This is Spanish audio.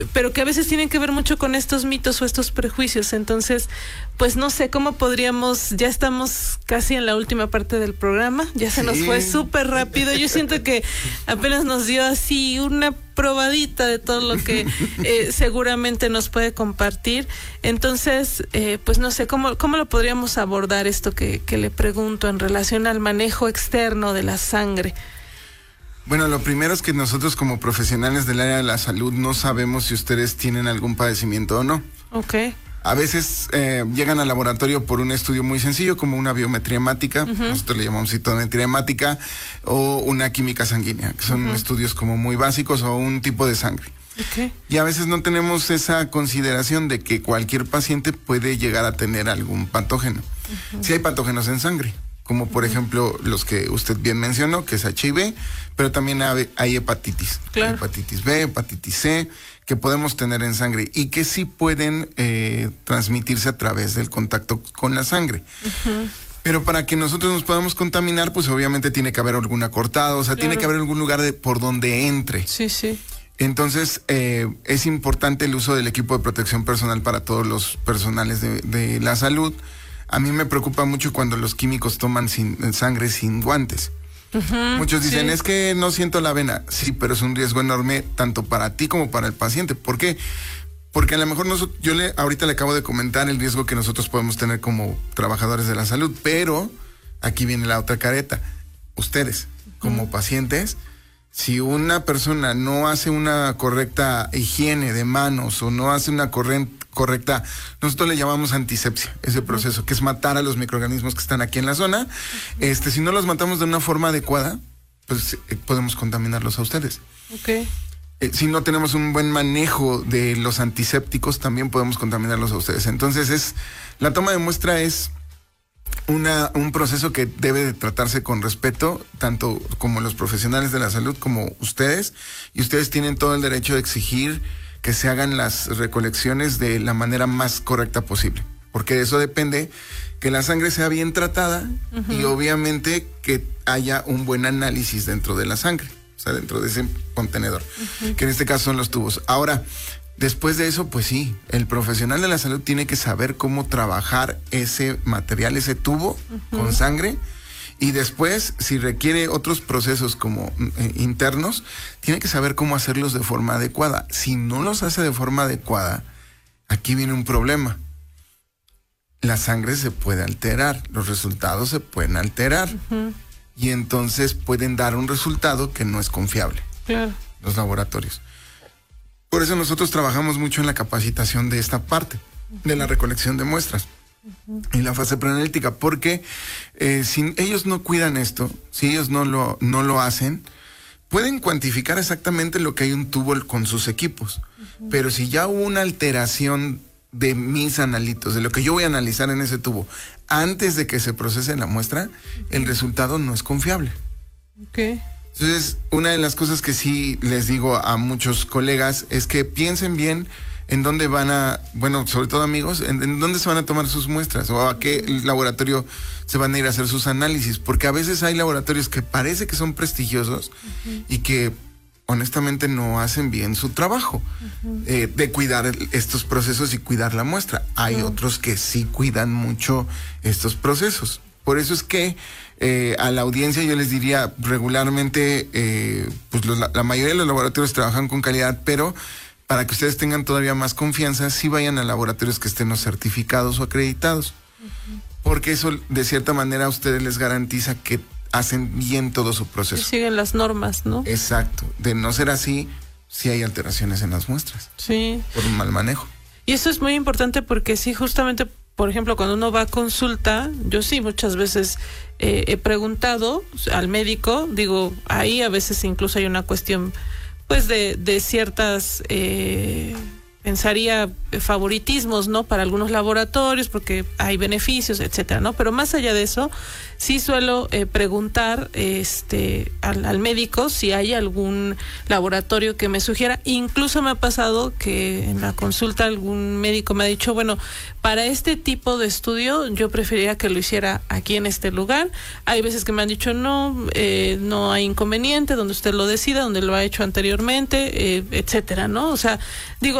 pero que a veces tienen que ver mucho con estos mitos o estos prejuicios. Entonces, pues no sé cómo podríamos, ya estamos casi en la última parte del programa, ya se nos fue súper rápido. Yo siento que apenas nos dio así una probadita de todo lo que seguramente nos puede compartir. Entonces, pues no sé, ¿cómo lo podríamos abordar esto que le pregunto en relación al manejo externo de la sangre? Bueno, lo primero es que nosotros como profesionales del área de la salud no sabemos si ustedes tienen algún padecimiento o no. Ok. A veces llegan al laboratorio por un estudio muy sencillo como una biometría hemática, nosotros le llamamos citometría hemática, o una química sanguínea, que son estudios como muy básicos, o un tipo de sangre. Okay. Y a veces no tenemos esa consideración de que cualquier paciente puede llegar a tener algún patógeno. Sí hay patógenos en sangre, como por ejemplo los que usted bien mencionó, que es HIV, pero también hay hepatitis. Claro. Hepatitis B, hepatitis C, que podemos tener en sangre y que sí pueden transmitirse a través del contacto con la sangre. Pero para que nosotros nos podamos contaminar, pues obviamente tiene que haber alguna cortada, o sea, tiene que haber algún lugar por donde entre. Sí, sí. Entonces, es importante el uso del equipo de protección personal para todos los personales de la salud. A mí me preocupa mucho cuando los químicos toman sangre sin guantes. Muchos dicen, es que no siento la vena. Sí, pero es un riesgo enorme tanto para ti como para el paciente. ¿Por qué? Porque a lo mejor ahorita le acabo de comentar el riesgo que nosotros podemos tener como trabajadores de la salud, pero aquí viene la otra careta. Ustedes, como pacientes, si una persona no hace una correcta higiene de manos o no hace una correcta, nosotros le llamamos antisepsia, ese proceso, que es matar a los microorganismos que están aquí en la zona. Si no los matamos de una forma adecuada, pues podemos contaminarlos a ustedes. Okay. Si no tenemos un buen manejo de los antisépticos, también podemos contaminarlos a ustedes. Entonces, la toma de muestra es un proceso que debe de tratarse con respeto, tanto como los profesionales de la salud como ustedes, y ustedes tienen todo el derecho de exigir que se hagan las recolecciones de la manera más correcta posible, porque de eso depende que la sangre sea bien tratada y obviamente que haya un buen análisis dentro de la sangre, o sea, dentro de ese contenedor, que en este caso son los tubos. Ahora, después de eso, pues sí, el profesional de la salud tiene que saber cómo trabajar ese material, ese tubo con sangre. Y después, si requiere otros procesos como internos, tiene que saber cómo hacerlos de forma adecuada. Si no los hace de forma adecuada, aquí viene un problema. La sangre se puede alterar, los resultados se pueden alterar. Y entonces pueden dar un resultado que no es confiable. Claro. Los laboratorios. Por eso nosotros trabajamos mucho en la capacitación de esta parte, de la recolección de muestras. Y la fase preanalítica, porque si ellos no cuidan esto, si ellos no lo hacen, pueden cuantificar exactamente lo que hay un tubo con sus equipos, pero si ya hubo una alteración de mis analitos, de lo que yo voy a analizar en ese tubo, antes de que se procese la muestra, el resultado no es confiable. Okay. Entonces, una de las cosas que sí les digo a muchos colegas es que piensen bien en dónde sobre todo amigos, en dónde se van a tomar sus muestras o a qué laboratorio se van a ir a hacer sus análisis, porque a veces hay laboratorios que parece que son prestigiosos y que honestamente no hacen bien su trabajo de cuidar estos procesos y cuidar la muestra. Hay otros que sí cuidan mucho estos procesos. Por eso es que a la audiencia yo les diría regularmente, pues la mayoría de los laboratorios trabajan con calidad, pero para que ustedes tengan todavía más confianza, sí vayan a laboratorios que estén certificados o acreditados. Porque eso, de cierta manera, a ustedes les garantiza que hacen bien todo su proceso. Que siguen las normas, ¿no? Exacto. De no ser así, sí hay alteraciones en las muestras. Sí. Por un mal manejo. Y eso es muy importante porque sí, justamente, por ejemplo, cuando uno va a consulta, yo sí muchas veces he preguntado al médico, digo, ahí a veces incluso hay una cuestión pues de ciertas pensaría favoritismos, ¿no? Para algunos laboratorios porque hay beneficios, etcétera, ¿no? Pero más allá de eso, sí suelo preguntar al médico si hay algún laboratorio que me sugiera. Incluso me ha pasado que en la consulta algún médico me ha dicho, bueno, para este tipo de estudio yo preferiría que lo hiciera aquí en este lugar. Hay veces que me han dicho no hay inconveniente, donde usted lo decida, donde lo ha hecho anteriormente, etcétera, ¿no? O sea, digo,